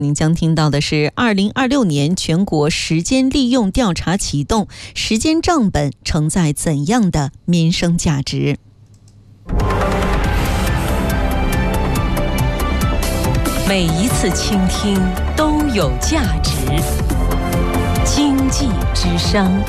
您将听到的是2026年全国时间利用调查启动，时间账本承载怎样的民生价值？ 每一次倾听都有价值。经济之声。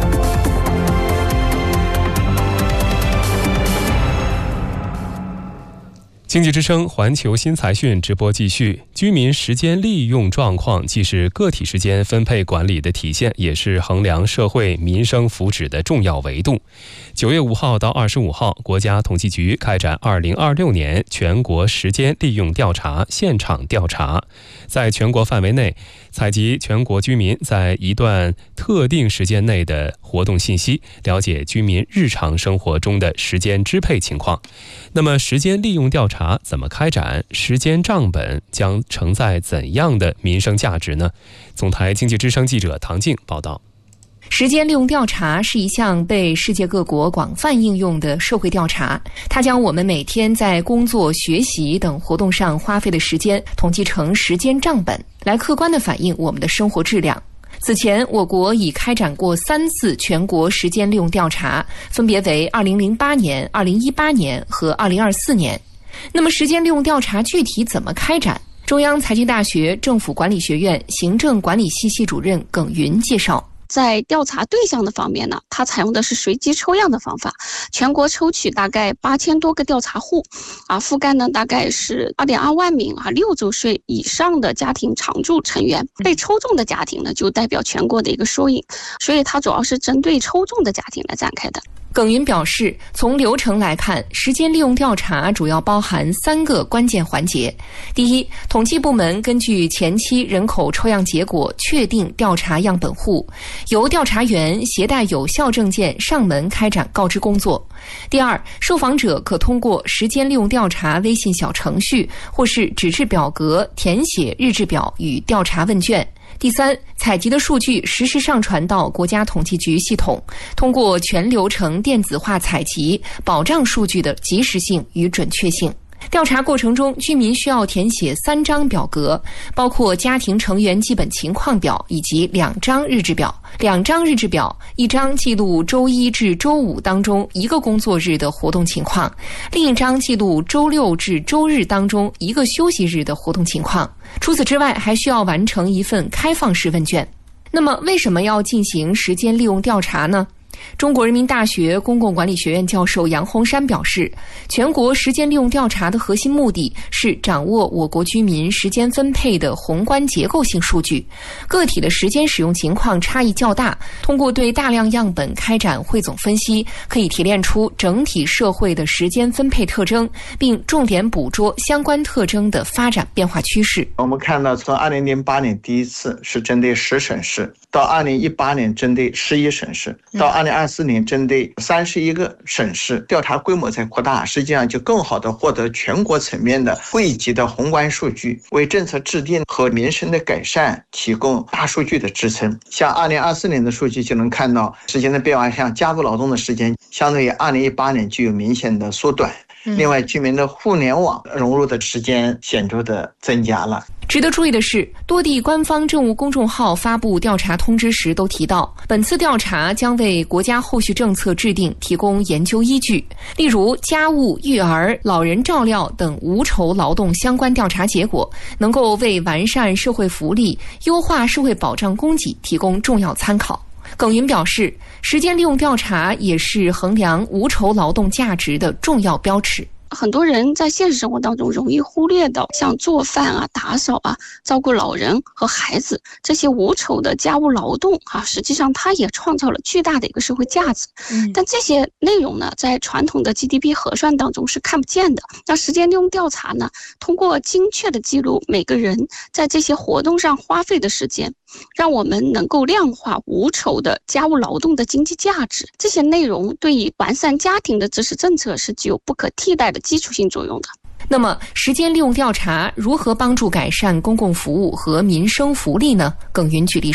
经济之声环球新财讯直播继续。居民时间利用状况既是个体时间分配管理的体现，也是衡量社会民生福祉的重要维度。9月5号到25号，国家统计局开展2026年全国时间利用调查现场调查，在全国范围内采集全国居民在一段特定时间内的活动信息，了解居民日常生活中的时间支配情况。那么时间利用调查怎么开展？时间账本将承载怎样的民生价值呢？总台经济之声记者唐静报道。 时间利用调查是一项被世界各国广泛应用的社会调查，它将我们每天在工作、学习等活动上花费的时间统计成时间账本，来客观地反映我们的生活质量。此前，我国已开展过3次全国时间利用调查，分别为2008年、2018年和2024年。那么，时间利用调查具体怎么开展？中央财经大学政府管理学院行政管理系系主任耿云介绍。 在调查对象的方面呢，它采用的是随机抽样的方法，全国抽取大概8000多个调查户，覆盖呢大概是2.2万名6周岁以上的家庭常住成员。被抽中的家庭呢，就代表全国的一个缩影，所以它主要是针对抽中的家庭来展开的。 耿云表示，从流程来看，时间利用调查主要包含3个关键环节。第一，统计部门根据前期人口抽样结果确定调查样本户，由调查员携带有效证件上门开展告知工作。第二，受访者可通过时间利用调查微信小程序或是纸质表格填写日志表与调查问卷。第三，采集的数据实时上传到国家统计局系统，通过全流程电子化采集，保障数据的及时性与准确性。调查过程中，居民需要填写3张表格，包括家庭成员基本情况表以及2张日志表。2张日志表，一张记录周1至周5当中1个工作日的活动情况，另一张记录周6至周日当中1个休息日的活动情况。除此之外，还需要完成一份开放式问卷。那么，为什么要进行时间利用调查呢？中国人民大学公共管理学院教授杨洪山表示，全国时间利用调查的核心目的是掌握我国居民时间分配的宏观结构性数据，个体的时间使用情况差异较大，通过对大量样本开展汇总分析，可以提炼出整体社会的时间分配特征，并重点捕捉相关特征的发展变化趋势。 我们看到，从2008年第一次是针对10省市，到2018年针对11省市，到2024年针对31个省市，调查规模在扩大，实际上就更好的获得全国层面的汇集的宏观数据，为政策制定和民生的改善提供大数据的支撑。像2024年的数据就能看到时间的变化，像家务劳动的时间相对于2018年具有明显的缩短。另外，居民的互联网融入的时间显著的增加了。 值得注意的是，多地官方政务公众号发布调查通知时都提到，本次调查将为国家后续政策制定提供研究依据。例如，家务、育儿、老人照料等无酬劳动相关调查结果，能够为完善社会福利、优化社会保障供给提供重要参考。耿云表示，时间利用调查也是衡量无酬劳动价值的重要标尺。 很多人在现实生活当中容易忽略到像做饭打扫照顾老人和孩子这些无酬的家务劳动实际上它也创造了巨大的一个社会价值。但这些内容呢，在传统的 GDP 核算当中是看不见的。那时间利用调查呢，通过精确的记录每个人在这些活动上花费的时间，让我们能够量化无酬的家务劳动的经济价值。这些内容对于完善家庭的支持政策是具有不可替代的基础性作用的。 那么，时间利用调查如何帮助改善公共服务和民生福利呢？耿云举例说，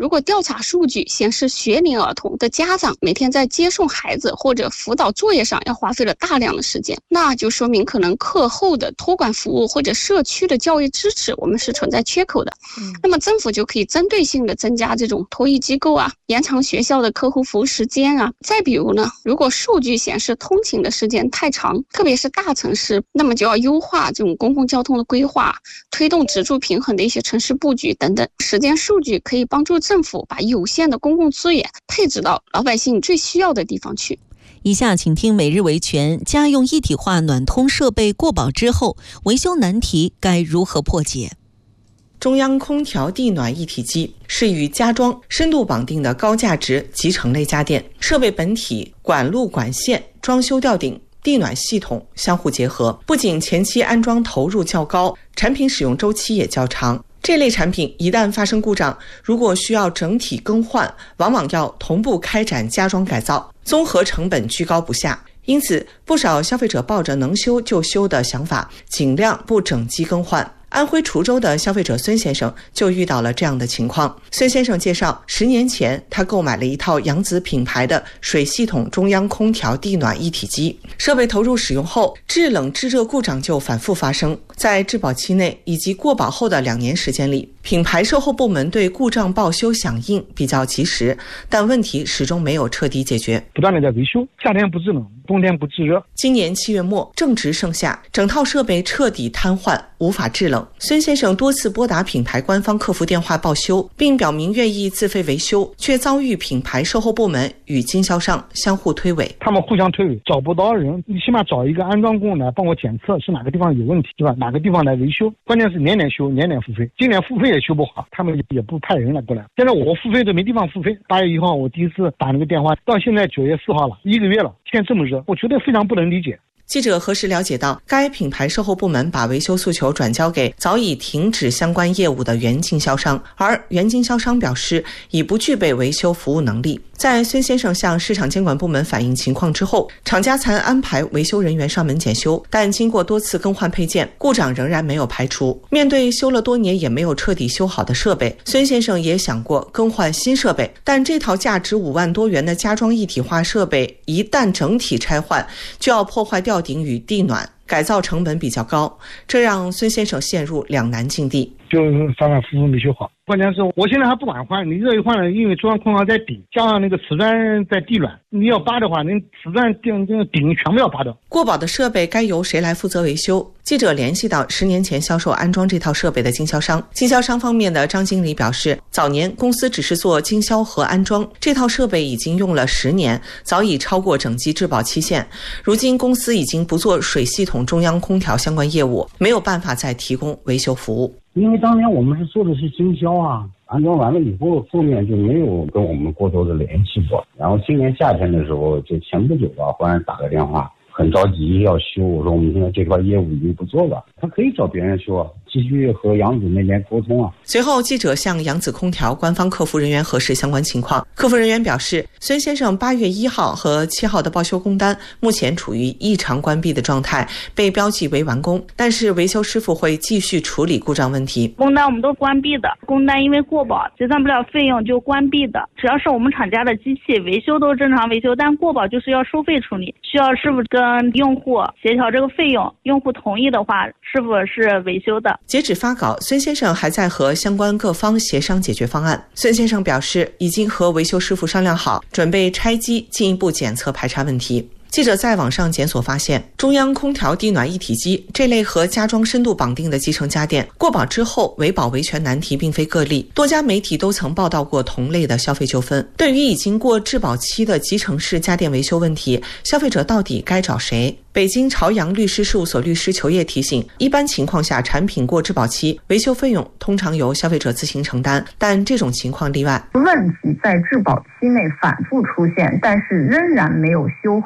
如果调查数据显示学龄儿童的家长每天在接送孩子或者辅导作业上要花费了大量的时间，那就说明可能课后的托管服务或者社区的教育支持我们是存在缺口的。那么政府就可以针对性的增加这种托育机构啊，延长学校的课后服务时间啊。再比如呢，如果数据显示通勤的时间太长，特别是大城市，那么就要优化这种公共交通的规划，推动支出平衡的一些城市布局等等。时间数据可以帮助政府把有限的公共资源配置到老百姓最需要的地方去。 以下请听每日维权，家用一体化暖通设备过保之后，维修难题该如何破解？ 中央空调地暖一体机是与家装深度绑定的高价值集成类家电，设备本体、管路管线、装修吊顶、地暖系统相互结合，不仅前期安装投入较高，产品使用周期也较长。这类产品一旦发生故障，如果需要整体更换，往往要同步开展加装改造，综合成本居高不下。因此，不少消费者抱着能修就修的想法，尽量不整机更换。安徽滁州的消费者孙先生就遇到了这样的情况。孙先生介绍，10年前他购买了一套扬子品牌的水系统中央空调地暖一体机，设备投入使用后，制冷制热故障就反复发生。在质保期内以及过保后的2年时间里，品牌售后部门对故障报修响应比较及时，但问题始终没有彻底解决， 不断的在维修，夏天不制冷，冬天不制热。 今年7月末正值盛夏，整套设备彻底瘫痪，无法制冷。孙先生多次拨打品牌官方客服电话报修，并表明愿意自费维修，却遭遇品牌售后部门与经销商相互推诿。 他们互相推诿，找不到人，你起码找一个安装工来帮我检测是哪个地方有问题，对吧？哪个地方来维修？关键是年年修，年年付费，今年付费也修不好，他们也不派人来过来。现在我付费都没地方付费。8月1号我第一次打那个电话，到现在9月4号了，1个月了，现在这么热，我觉得非常不能理解。 记者核实了解到，该品牌售后部门把维修诉求转交给早已停止相关业务的原经销商，而原经销商表示已不具备维修服务能力。在孙先生向市场监管部门反映情况之后，厂家才安排维修人员上门检修，但经过多次更换配件，故障仍然没有排除。面对修了多年也没有彻底修好的设备，孙先生也想过更换新设备，但这套价值5万多元的家装一体化设备一旦整体拆换，就要破坏吊顶与地暖，改造成本比较高，这让孙先生陷入两难境地。 就反反复复没修好，关键是我现在还不敢换，你这一换了，因为中央空调在底，加上那个瓷砖在地暖，你要扒的话，那瓷砖顶全部要扒掉。 过保的设备该由谁来负责维修？记者联系到10年前销售安装这套设备的经销商，经销商方面的张经理表示，早年公司只是做经销和安装，这套设备已经用了10年，早已超过整机质保期限。如今公司已经不做水系统中央空调相关业务，没有办法再提供维修服务。 因为当年我们是做的是经销啊，安装完了以后，后面就没有跟我们过多的联系过。然后今年夏天的时候，就前不久吧，忽然打个电话，很着急要修，我说我们现在这块业务已经不做了，他可以找别人修啊，继续和扬子那边沟通啊。 随后记者向扬子空调官方客服人员核实相关情况，客服人员表示，孙先生8月1号和7号的报修工单目前处于异常关闭的状态，被标记为完工，但是维修师傅会继续处理故障问题。 工单我们都关闭的，工单因为过保结算不了费用就关闭的，只要是我们厂家的机器维修都是正常维修，但过保就是要收费处理，需要师傅跟用户协调这个费用，用户同意的话，师傅是维修的。 截止发稿，孙先生还在和相关各方协商解决方案。孙先生表示，已经和维修师傅商量好，准备拆机进一步检测排查问题。记者在网上检索发现，中央空调地暖一体机这类和家装深度绑定的集成家电，过保之后维保维权难题并非个例，多家媒体都曾报道过同类的消费纠纷。对于已经过质保期的集成式家电维修问题，消费者到底该找谁？北京朝阳律师事务所律师裘烨提醒，一般情况下，产品过质保期，维修费用通常由消费者自行承担，但这种情况例外。 问题在质保期内反复出现，但是仍然没有修好，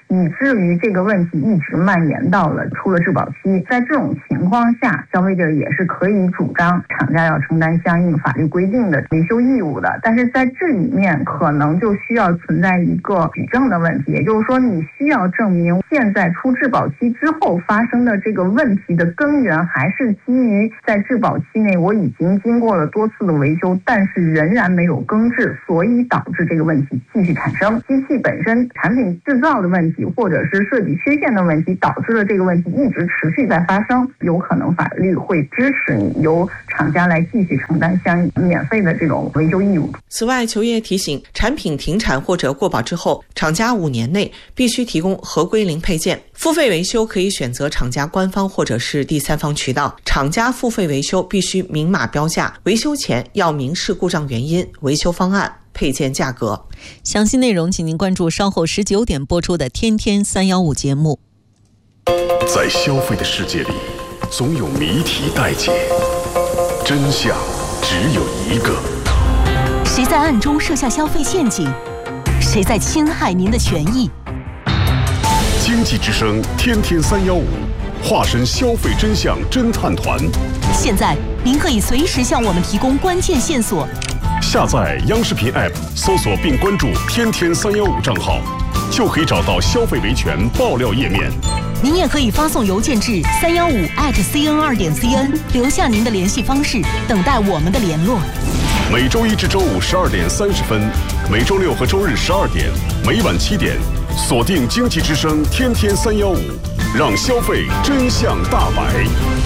以至于这个问题一直蔓延到了出了质保期。在这种情况下，消费者也是可以主张厂家要承担相应法律规定的维修义务的。但是在这里面可能就需要存在一个举证的问题，也就是说你需要证明现在出质保期之后发生的这个问题的根源还是基于在质保期内我已经经过了多次的维修，但是仍然没有更置，所以导致这个问题继续产生。机器本身产品制造的问题或者是设计缺陷的问题导致了这个问题一直持续在发生，有可能法律会支持你由厂家来继续承担相应免费的这种维修义务。 此外，求业提醒，产品停产或者过保之后，厂家5年内必须提供合规零配件。付费维修可以选择厂家官方或者是第三方渠道，厂家付费维修必须明码标价，维修前要明示故障原因、维修方案、配件价格。 详细内容请您关注稍后19点播出的《天天315》节目。 在消费的世界里，总有谜题待解，真相只有一个。 谁在暗中设下消费陷阱？谁在侵害您的权益？ 经济之声天天315，化身消费真相侦探团。 现在您可以随时向我们提供关键线索。 下载央视频 App， 搜索并关注天天315账号，就可以找到消费维权爆料页面。 您也可以发送邮件至315@cn2.cn， 留下您的联系方式，等待我们的联络。 每周一至周五12点30分，每周六和周日12点，每晚7点，锁定经济之声天天315，让消费真相大白。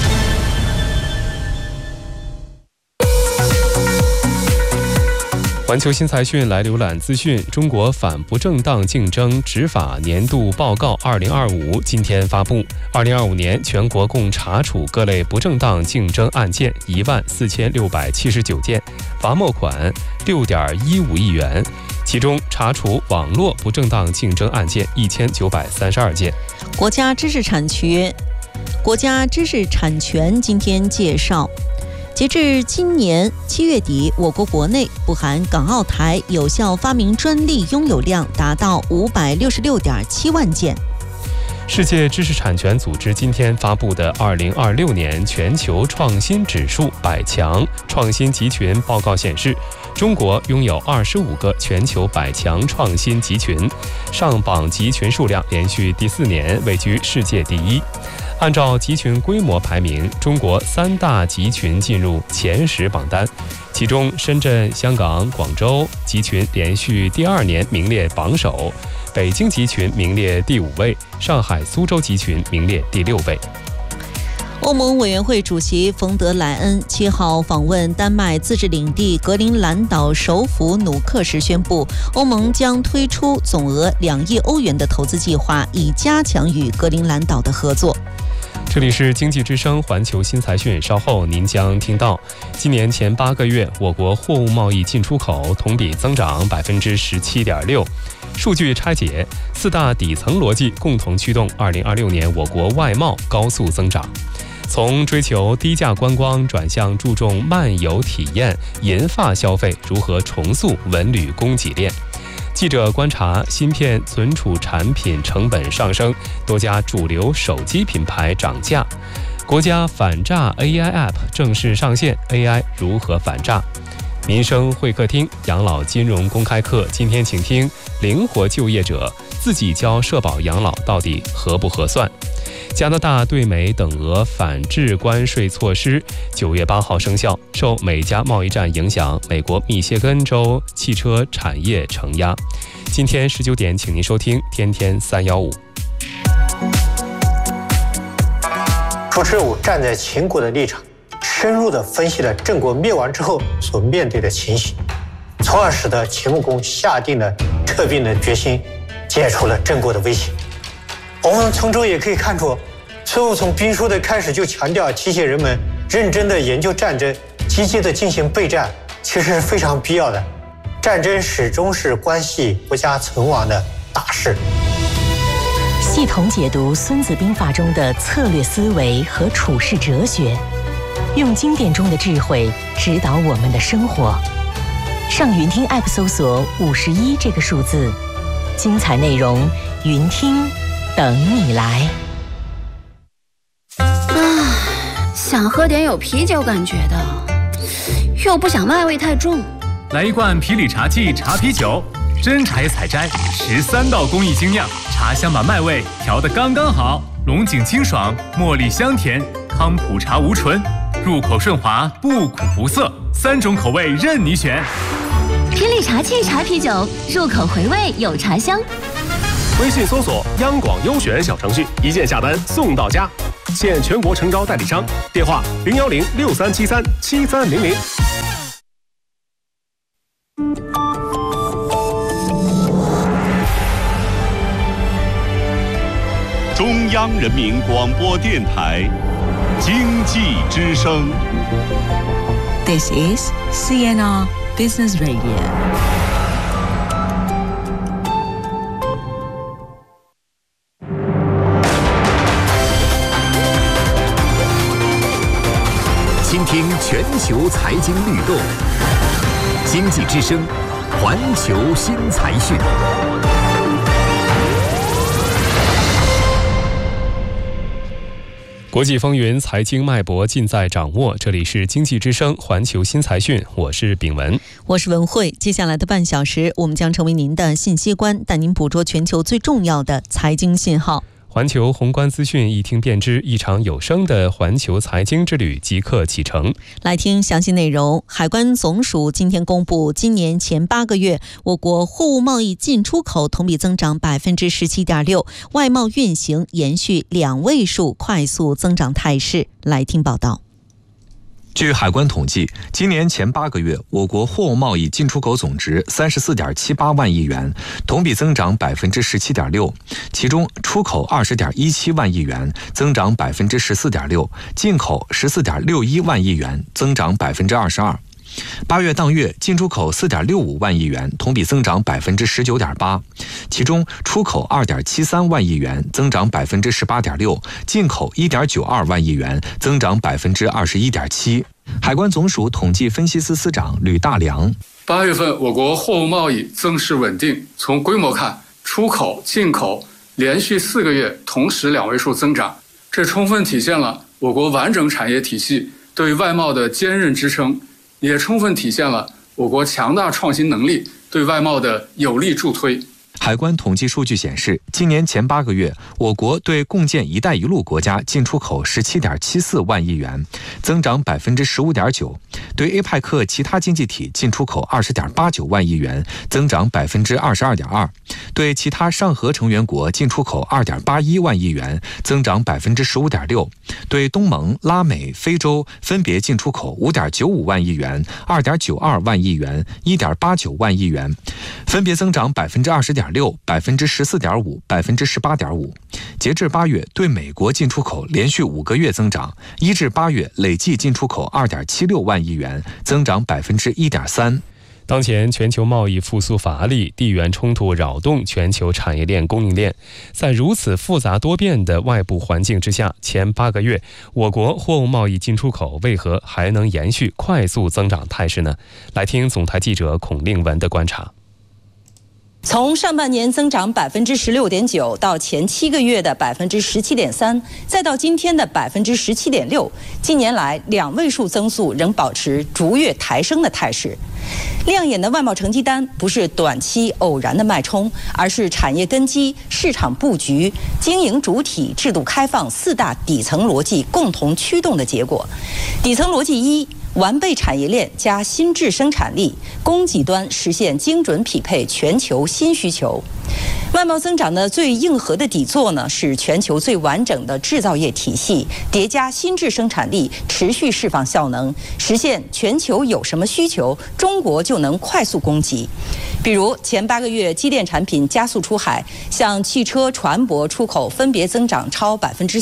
环球新财讯来浏览资讯。中国反不正当竞争执法年度报告2025今天发布。2025年全国共查处各类不正当竞争案件14679件，罚没款6.15亿元，其中查处网络不正当竞争案件1932件。 国家知识产权今天介绍，截至今年7月底，我国国内不含港澳台有效发明专利拥有量达到566.7万件。 世界知识产权组织今天发布的2026年全球创新指数100强创新集群报告显示，中国拥有25个全球100强创新集群，上榜集群数量连续第4年位居世界第1。按照集群规模排名，中国3大集群进入前10榜单，其中深圳、香港、广州集群连续第2年名列榜首，北京集群名列第5位，上海、苏州集群名列第6位。 欧盟委员会主席冯德莱恩7号访问丹麦自治领地格陵兰岛首府努克时宣布，欧盟将推出总额2亿欧元的投资计划，以加强与格陵兰岛的合作。 这里是经济之声环球新财讯，稍后您将听到，今年前8个月，我国货物贸易进出口同比增长17.6%。数据拆解，4大底层逻辑共同驱动2026年我国外贸高速增长。从追求低价观光转向注重漫游体验、银发消费，如何重塑文旅供给链？记者观察，芯片存储产品成本上升，多家主流手机品牌涨价。国家反诈 AI App 正式上线 ，AI 如何反诈？民生会客厅养老金融公开课，今天请听灵活就业者自己交社保养老到底合不合算？加拿大对美等额反制关税措施9月8号生效，受美加贸易战影响，美国密歇根州汽车产业承压。今天19点，请您收听天天315。 主持人我站在秦国的立场，深入地分析了郑国灭亡之后所面对的情形，从而使得秦穆公下定了撤兵的决心，解除了郑国的威胁。我们从中也可以看出，孙武从兵书的开始就强调提醒人们认真的研究战争，积极的进行备战，其实是非常必要的。战争始终是关系国家存亡的大事。 系统解读《孙子兵法》中的策略思维和处世哲学，用经典中的智慧指导我们的生活。上云听 App 搜索51这个数字，精彩内容云听等你来。 想喝点有啤酒感觉的，又不想麦味太重， 来一罐皮里茶记茶啤酒，真茶叶采摘13道工艺精酿，茶香把麦味调得刚刚好，龙井清爽，茉莉香甜，康普茶无醇，入口顺滑，不苦不涩，3种口味任你选。 皮里茶记茶啤酒，入口回味有茶香。 微信搜索央广优选小程序，一键下单送到家。现全国诚招代理商，电话01063737300。 中央人民广播电台经济之声。 This is CNR Business Radio。 倾听全球财经律动，经济之声，环球新财讯。 国际风云，财经脉搏尽在掌握。这里是经济之声环球新财讯，我是炳文， 我是文慧。接下来的半小时，我们将成为您的信息官，带您捕捉全球最重要的财经信号。 环球宏观资讯一听便知，一场有声的环球财经之旅即刻启程。 来听详细内容。海关总署今天公布，今年前8个月，我国货物贸易进出口同比增长17.6%，外贸运行延续2位数快速增长态势。来听报道。 据海关统计，今年前8个月，我国货物贸易进出口总值34.78万亿元，同比增长17.6%，其中出口20.17万亿元，增长14.6%，进口14.61万亿元，增长22%。8月当月进出口4.65万亿元，同比增长19.8%，其中出口2.73万亿元，增长18.6%，进口1.92万亿元，增长21.7%。海关总署统计分析司司长吕大良 ：8月份我国货物贸易增势稳定，从规模看，出口、进口连续4个月同时2位数增长，这充分体现了我国完整产业体系对外贸的坚韧支撑，也充分体现了我国强大创新能力对外贸的有力助推。 海关统计数据显示，今年前8个月，我国对共建“一带一路”国家进出口17.74万亿元，增长15.9%；对 APEC 其他经济体进出口20.89万亿元，增长22.2%；对其他上合成员国进出口2.81万亿元，增长15.6%；对东盟、拉美、非洲分别进出口5.95万亿元、2.92万亿元、1.89万亿元，分别增长20.6%、14.5%、18.5%。截至8月，对美国进出口连续5个月增长，1至8月累计进出口2.76万亿元，增长1.3%。 当前全球贸易复苏乏力，地缘冲突扰动全球产业链供应链，在如此复杂多变的外部环境之下，前8个月我国货物贸易进出口为何还能延续快速增长态势呢？来听总台记者孔令文的观察。 从上半年增长16.9%到前7个月的17.3%，再到今天的17.6%，近年来2位数增速仍保持逐月抬升的态势。亮眼的外贸成绩单不是短期偶然的脉冲，而是产业根基、市场布局、经营主体、制度开放4大底层逻辑共同驱动的结果。底层逻辑1：完备产业链加新质生产力，供给端实现精准匹配全球新需求。外贸增长的最硬核的底座呢，是全球最完整的制造业体系，叠加新质生产力，持续释放效能，实现全球有什么需求，中国就能快速供给。比如前8个月机电产品加速出海，像汽车、船舶出口分别增长超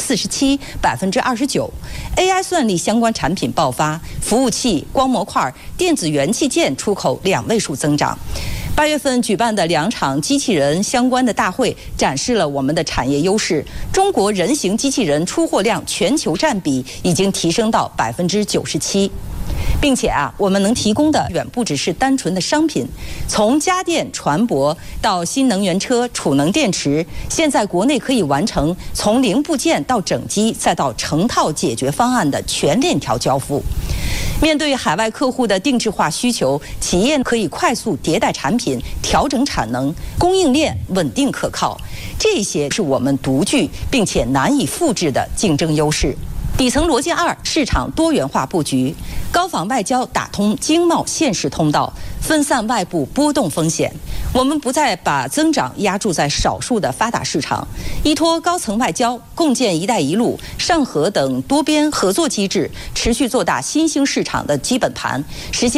47%、29%；AI 算力相关产品爆发，服务器、光模块、电子元器件出口2位数增长。8月份举办的2场机器人相关的大会，展示了我们的产业优势。中国人形机器人出货量全球占比已经提升到97%。 并且我们能提供的远不只是单纯的商品，从家电、船舶到新能源车、储能电池，现在国内可以完成从零部件到整机再到成套解决方案的全链条交付。面对海外客户的定制化需求，企业可以快速迭代产品，调整产能，供应链稳定可靠。这些是我们独具并且难以复制的竞争优势。底层逻辑2：市场多元化布局，高仿外交打通经贸现实通道，分散外部波动风险。我们不再把增长压注在少数的发达市场，依托高层外交，共建“一带一路”、上合等多边合作机制，持续做大新兴市场的基本盘，实现